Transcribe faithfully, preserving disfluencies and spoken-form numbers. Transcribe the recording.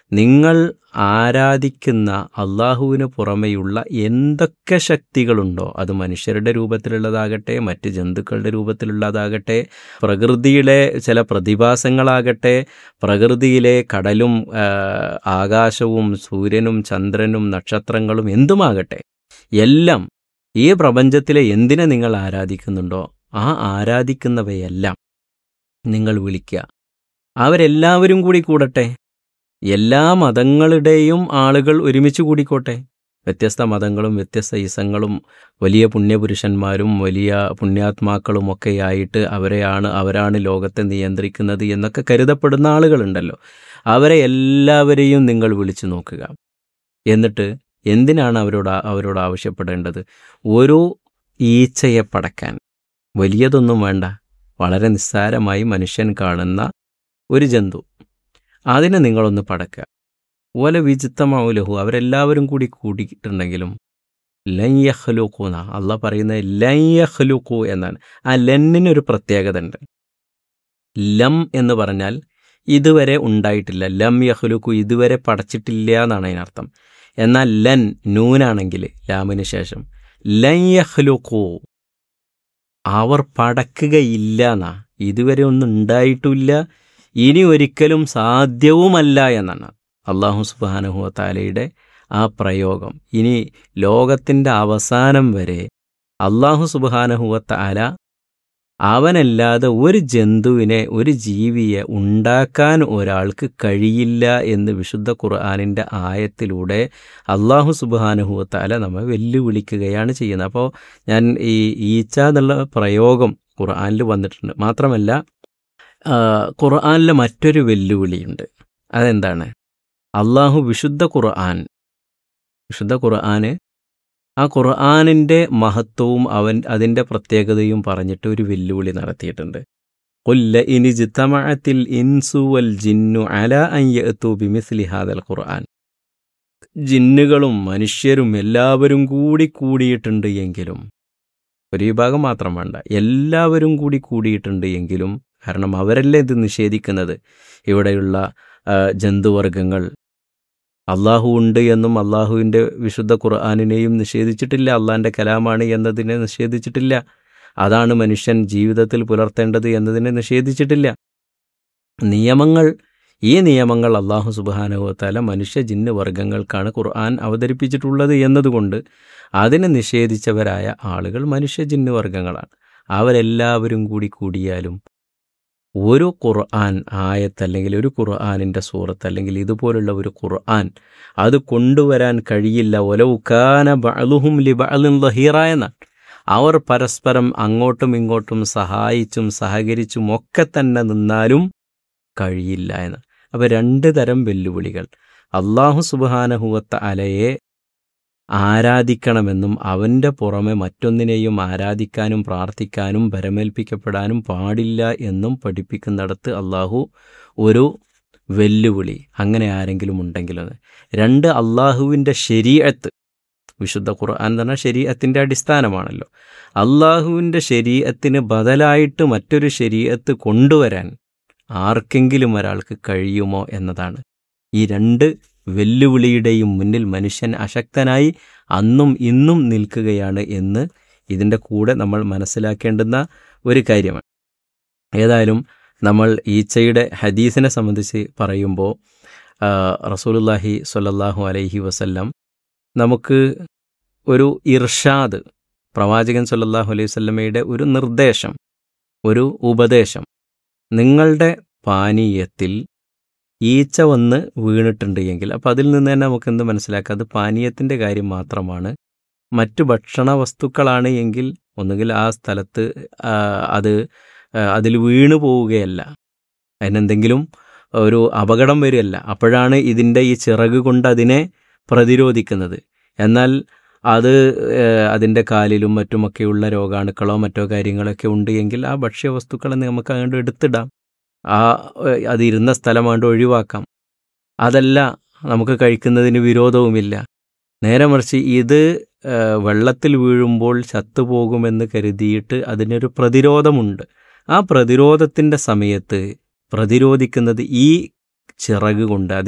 നിങ്ങൾ ആരാധിക്കുന്ന അള്ളാഹുവിന് പുറമെയുള്ള എന്തൊക്കെ ശക്തികളുണ്ടോ, അത് മനുഷ്യരുടെ രൂപത്തിലുള്ളതാകട്ടെ, മറ്റ് ജന്തുക്കളുടെ രൂപത്തിലുള്ളതാകട്ടെ, പ്രകൃതിയിലെ ചില പ്രതിഭാസങ്ങളാകട്ടെ, പ്രകൃതിയിലെ കടലും ആകാശവും സൂര്യനും ചന്ദ്രനും നക്ഷത്രങ്ങളും എന്തുമാകട്ടെ, എല്ലാം ഈ പ്രപഞ്ചത്തിലെ എന്തിനെ നിങ്ങൾ ആരാധിക്കുന്നുണ്ടോ ആ ആരാധിക്കുന്നവയെല്ലാം നിങ്ങൾ വിളിക്കുക. അവരെല്ലാവരും കൂടി കൂടട്ടെ. എല്ലാ മതങ്ങളുടെയും ആളുകൾ ഒരുമിച്ച് കൂടിക്കോട്ടെ. വ്യത്യസ്ത മതങ്ങളും വ്യത്യസ്ത ഇസങ്ങളും വലിയ പുണ്യപുരുഷന്മാരും വലിയ പുണ്യാത്മാക്കളും ഒക്കെയായിട്ട് അവരെയാണ് അവരാണ് ലോകത്തെ നിയന്ത്രിക്കുന്നത് എന്നൊക്കെ കരുതപ്പെടുന്ന ആളുകളുണ്ടല്ലോ. അവരെ എല്ലാവരെയും നിങ്ങൾ വിളിച്ചു നോക്കുക. എന്നിട്ട് എന്തിനാണ് അവരോട് അവരോട് ആവശ്യപ്പെടേണ്ടത്? ഓരോ ഈച്ചയെ പടക്കാൻ വലിയതൊന്നും വേണ്ട, വളരെ നിസ്സാരമായി മനുഷ്യൻ കാണുന്ന ഒരു ജന്തു, അതിനെ നിങ്ങളൊന്ന് പടക്കുക. ഓല വിജിത്തമാവുലഹു, അവരെല്ലാവരും കൂടി കൂടിയിട്ടുണ്ടെങ്കിലും ലൻ യഖ്ലുഖൂന, അള്ളാഹ് പറയുന്നത് ലൻ യഖ്ലുഖൂ എന്നാണ്. ആ ലന്നിനൊരു പ്രത്യേകത ഉണ്ട്. ലം എന്ന് പറഞ്ഞാൽ ഇതുവരെ ഉണ്ടായിട്ടില്ല, ലം യഖ്ലുഖൂ ഇതുവരെ പടച്ചിട്ടില്ല എന്നാണ് അതിനർത്ഥം. എന്നാൽ ലൻ നൂനാണെങ്കിൽ ലാമിന് ശേഷം ലൻ യഖ്ലുഖൂ, അവർ പടക്കുകയില്ല എന്നാ. ഇതുവരെ ഒന്നും ഉണ്ടായിട്ടുമില്ല, ഇനി ഒരിക്കലും സാധ്യവുമല്ല എന്നാണ് അല്ലാഹു സുബ്ഹാനഹു വ തആലയുടെ ആ പ്രയോഗം. ഇനി ലോകത്തിൻ്റെ അവസാനം വരെ അല്ലാഹു സുബ്ഹാനഹു വ തആല അവനല്ലാതെ ഒരു ജന്തുവിനെ, ഒരു ജീവിയെ ഉണ്ടാക്കാൻ ഒരാൾക്ക് കഴിയില്ല എന്ന് വിശുദ്ധ ഖുർആനിൻ്റെ ആയത്തിലൂടെ അല്ലാഹു സുബ്ഹാനഹു വ തആല നമ്മെ വെല്ലുവിളിക്കുകയാണ് ചെയ്യുന്നത്. അപ്പോൾ ഞാൻ ഈ ഈച്ച എന്നുള്ള പ്രയോഗം ഖുർആനിൽ വന്നിട്ടുണ്ട്. മാത്രമല്ല ഖുർആനിലെ മറ്റൊരു വെല്ലുവിളിയുണ്ട്. അതെന്താണ്? അള്ളാഹു വിശുദ്ധ ഖുർആൻ വിശുദ്ധ ഖുർആന് ആ ഖുർആനിൻ്റെ മഹത്വവും അവൻ അതിൻ്റെ പ്രത്യേകതയും പറഞ്ഞിട്ട് ഒരു വെല്ലുവിളി നടത്തിയിട്ടുണ്ട്. ഖുൽ ലഇൻ ഇജ്തമഅത്തിൽ ഇൻസു വൽ ജിന്നു അലാ അൻ യഅതു ബിമിസ്ലി ഹാദൽ ഖുർആൻ. ജിന്നുകളും മനുഷ്യരും എല്ലാവരും കൂടി കൂടിയിട്ടുണ്ട് എങ്കിലും, ഒരു വിഭാഗം മാത്രം വേണ്ട, എല്ലാവരും കൂടി കൂടിയിട്ടുണ്ട് എങ്കിലും, കാരണം അവരല്ലേ ഇത് നിഷേധിക്കുന്നത്. ഇവിടെയുള്ള ജന്തുവർഗങ്ങൾ അള്ളാഹു ഉണ്ട് എന്നും അള്ളാഹുവിൻ്റെ വിശുദ്ധ ഖുർആനിനെയും നിഷേധിച്ചിട്ടില്ല, അള്ളാഹിൻ്റെ കലാമാണ് എന്നതിനെ നിഷേധിച്ചിട്ടില്ല, അതാണ് മനുഷ്യൻ ജീവിതത്തിൽ പുലർത്തേണ്ടത് എന്നതിനെ നിഷേധിച്ചിട്ടില്ല. നിയമങ്ങൾ, ഈ നിയമങ്ങൾ അള്ളാഹു സുബ്ഹാനഹു വ തആല മനുഷ്യ ജിന്ന് വർഗങ്ങൾക്കാണ് ഖുർആൻ അവതരിപ്പിച്ചിട്ടുള്ളത് എന്നതുകൊണ്ട് അതിനെ നിഷേധിച്ചവരായ ആളുകൾ മനുഷ്യ ജിന്ന് വർഗങ്ങളാണ്. അവരെല്ലാവരും കൂടി കൂടിയാലും ഒരു ഖുർആൻ ആയത്ത് അല്ലെങ്കിൽ ഒരു ഖുർആനിൻ്റെ സൂറത്ത് അല്ലെങ്കിൽ ഇതുപോലുള്ള ഒരു ഖുർആൻ അത് കൊണ്ടുവരാൻ കഴിയില്ല. വലൗ കാന ബഅ്ളുഹും ലിബഅ്ളിൻ ളഹീറ എന്നാണ്. അവർ പരസ്പരം അങ്ങോട്ടും ഇങ്ങോട്ടും സഹായിച്ചും സഹകരിച്ചും ഒക്കെ തന്നെ നിന്നാലും കഴിയില്ല എന്ന്. അപ്പോൾ രണ്ട് തരം വെല്ലുവിളികൾ. അല്ലാഹു സുബ്ഹാനഹു വ തആലയെ ആരാധിക്കണമെന്നും അവൻ്റെ പുറമെ മറ്റൊന്നിനെയും ആരാധിക്കാനും പ്രാർത്ഥിക്കാനും ഭരമേൽപ്പിക്കപ്പെടാനും പാടില്ല എന്നും പഠിപ്പിക്കുന്നിടത്ത് അള്ളാഹു ഒരു വെല്ലുവിളി, അങ്ങനെ ആരെങ്കിലും ഉണ്ടെങ്കിലെന്ന്. രണ്ട്, അള്ളാഹുവിൻ്റെ ശരീഅത്ത്, വിശുദ്ധ ഖുർആൻ എന്ന് പറഞ്ഞാൽ ശരീഅത്തിൻ്റെ അടിസ്ഥാനമാണല്ലോ. അള്ളാഹുവിൻ്റെ ശരീഅത്തിന് ബദലായിട്ട് മറ്റൊരു ശരീഅത്ത് കൊണ്ടുവരാൻ ആർക്കെങ്കിലും ഒരാൾക്ക് കഴിയുമോ എന്നതാണ്. ഈ രണ്ട് വെല്ലുവിളിയുടെയും മുന്നിൽ മനുഷ്യൻ അശക്തനായി അന്നും ഇന്നും നിൽക്കുകയാണ് എന്ന് ഇതിൻ്റെ കൂടെ നമ്മൾ മനസ്സിലാക്കേണ്ടുന്ന ഒരു കാര്യമാണ്. ഏതായാലും നമ്മൾ ഈച്ചയുടെ ഹദീസിനെ സംബന്ധിച്ച് പറയുമ്പോൾ റസൂലുള്ളാഹി സ്വല്ലല്ലാഹു അലൈഹി വസല്ലം നമുക്ക് ഒരു ഇർഷാദ്, പ്രവാചകൻ സ്വല്ലല്ലാഹു അലൈഹി വസല്ലമയുടെ ഒരു നിർദ്ദേശം, ഒരു ഉപദേശം, നിങ്ങളുടെ പാനീയത്തിൽ ഈച്ച വന്ന് വീണിട്ടുണ്ട് എങ്കിൽ, അപ്പോൾ അതിൽ നിന്ന് തന്നെ നമുക്ക് എന്ത് മനസ്സിലാക്കാം, അത് പാനീയത്തിൻ്റെ കാര്യം മാത്രമാണ്. മറ്റു ഭക്ഷണ വസ്തുക്കളാണ് എങ്കിൽ ഒന്നുകിൽ ആ സ്ഥലത്ത് അത് അതിൽ വീണു പോവുകയല്ല, അതിനെന്തെങ്കിലും ഒരു അപകടം വരികയല്ല, അപ്പോഴാണ് ഇതിൻ്റെ ഈ ചിറക് കൊണ്ട് അതിനെ പ്രതിരോധിക്കുന്നത്. എന്നാൽ അത് അതിൻ്റെ കാലിലും മറ്റുമൊക്കെയുള്ള രോഗാണുക്കളോ മറ്റോ കാര്യങ്ങളൊക്കെ ഉണ്ട് എങ്കിൽ ആ ഭക്ഷ്യവസ്തുക്കളെ നമുക്ക് അങ്ങോട്ട് എടുത്തിടാം, ആ അതിരുന്ന സ്ഥലം കൊണ്ട് ഒഴിവാക്കാം. അതല്ല, നമുക്ക് കഴിക്കുന്നതിന് വിരോധവുമില്ല. നേരെ മറിച്ച് ഇത് വെള്ളത്തിൽ വീഴുമ്പോൾ ചത്തുപോകുമെന്ന് കരുതിയിട്ട് അതിനൊരു പ്രതിരോധമുണ്ട്. ആ പ്രതിരോധത്തിൻ്റെ സമയത്ത് പ്രതിരോധിക്കുന്നത് ഈ ചിറക് കൊണ്ട്,